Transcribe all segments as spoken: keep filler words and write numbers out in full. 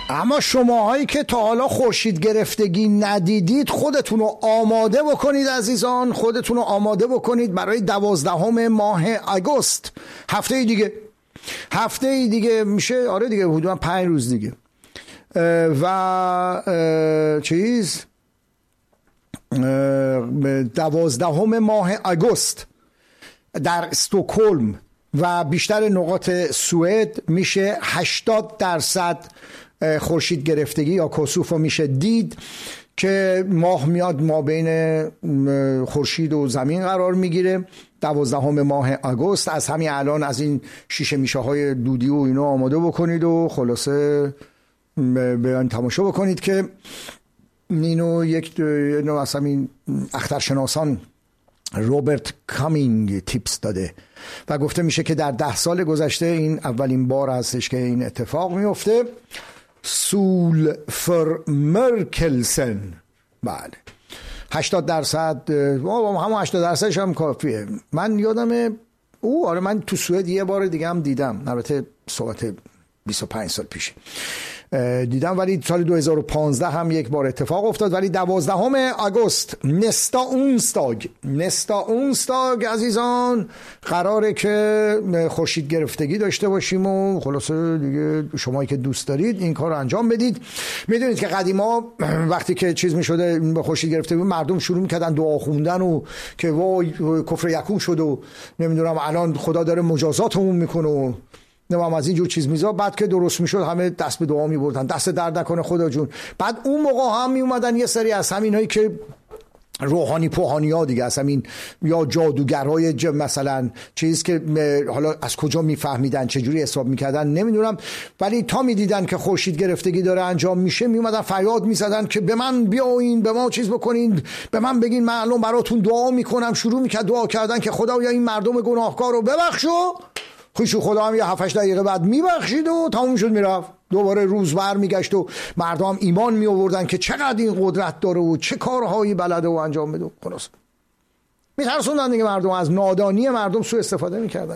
اما شماهایی که تا حالا خورشید گرفتگی ندیدید خودتون رو آماده بکنید عزیزان، خودتون رو آماده بکنید برای دوازدهم ماه آگوست، هفته دیگه هفته دیگه میشه، آره دیگه حدودا پنج روز دیگه. و چیز دوازدهم ماه آگوست در استکهلم و بیشتر نقاط سوئد میشه هشتاد درصد خورشید گرفتگی یا کسوف میشه دید که ماه میاد ما بین خورشید و زمین قرار میگیره. دوازدهم ماه آگوست. از همین الان از این شیشه میشه های دودی و اینو آماده بکنید و خلاصه بیان تماشا بکنید که اینو یک نوع از همین اخترشناسان روبرت کامینگ تیپس داده و گفته میشه که در ده سال گذشته این اولین بار هستش که این اتفاق میفته. سول فر مرکلسن، بله هشتاد درصد، همون هشتاد درصدش هم کافیه. من یادمه او آره من تو سوئد یه بار دیگه هم دیدم، البته صحبت بیست و پنج سال پیشه دیدم، ولی سال دو هزار و پانزده هم یک بار اتفاق افتاد. ولی دوازدهم آگوست نستا اونستاگ نستا اونستاگ عزیزان قراره که خورشید گرفتگی داشته باشیم و خلاصه دیگه شمایی که دوست دارید این کار رو انجام بدید. میدونید که قدیما وقتی که چیز میشده به خورشید گرفتگی مردم شروع میکردن دعا خوندن و که وای کفر یکون شد و نمیدونم الان خدا داره مجازاتمون میکنه و نمام از اینجور چیز میزا. بعد که درست میشد همه دست به دعا میبردن، دست درد نکنه خدا جون. بعد اون موقع هم میومدن یه سری از همین هایی که روحانی پوهانی ها دیگه، از همین یا جادوگرهای مثلا چیز که حالا از کجا میفهمیدن چجوری حساب میکردن نمیدونم، ولی تا میدیدن که خورشید گرفتگی داره انجام میشه میومدن فریاد میزدن که به من بیاین، به ما چیز بکنین، به من بگین، من الان براتون دعا میکنم. شروع میکرد دعا کردن که خدا یا این مردم گناهکار رو ببخشو. خوشو خدا هم یه هفت هشت دقیقه بعد میبخشید و تموم شد میرفت. دوباره روز بر میگشت و مردم ایمان می آوردن که چقدر این قدرت داره و چه کارهایی بلده و انجام بده. خلاص میترسوندن دیگه مردم، از نادانی مردم سوء استفاده میکردن.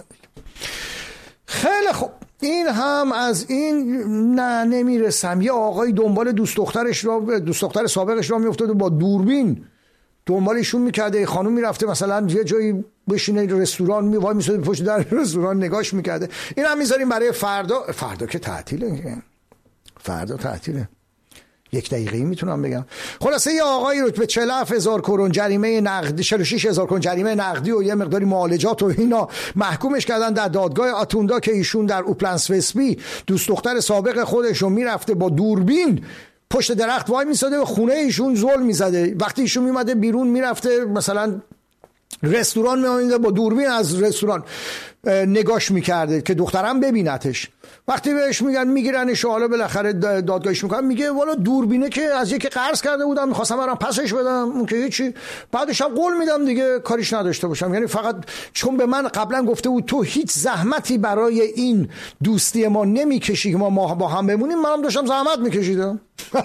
خیلی خوب، این هم از این. نه نمیرسم. یه آقای دنبال دوست دخترش را دوست دختر سابقش را میافتاد و با دوربین دنبالشون میکرده. خانم میرفته مثلا یه جایی بشینه رستوران، می وای میساده پشت در رستوران نگاش میکرده. این هم میذاریم برای فردا. فردا که تعطیله، فردا تعطیله، یک دقیقه میتونم بگم. خلاصه یه آقایی رو به چهل و هفت هزار کرون جریمه نقدی، چهل و شش هزار کرون جریمه نقدی و یه مقداری معالجات و اینا محکومش کردن در دادگاه آتوندا که ایشون در اوپلنس وسبی دوست دختر سابق خودش رو میرفته با دوربین پشت درخت وای میساده و خونه ایشون زل میزده. وقتی ایشون میمده بیرون میرفته مثلا رستوران میامده با دوربین از رستوران نگاش میکرده که دخترم ببینتش. وقتی بهش میگن میگیرنش و حالا بالاخره دادگاهش میکنن، میگه والا دوربینه که از یکی قرض کرده بودم میخواستم برام پسش بدم، اون که هیچی، بعدش هم قول میدم دیگه کاریش نداشته باشم. یعنی فقط چون به من قبلا گفته بود تو هیچ زحمتی برای این دوستی ما نمیکشی که ما با هم بمونیم، منم داشتم زحمت میکشیدم.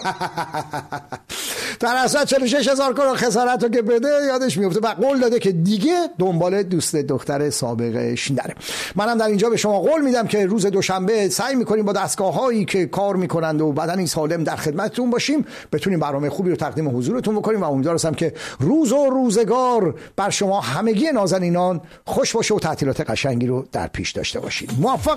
در اصل چهل و شش هزار کرون خسارت رو که بده یادش میفته و قول داده که دیگه دنبال دوست دختر سابقش نره. منم در اینجا به شما قول میدم که روز دوشنبه سعی میکنیم با دستگاه هایی که کار میکنند و بدنی سالم در خدمتتون باشیم، بتونیم برنامه خوبی رو تقدیم حضورتون بکنیم و امیدوارم که روز و روزگار بر شما همگی نازنینان خوش باشه و تعطیلات قشنگی رو در پیش داشته باشید. موفق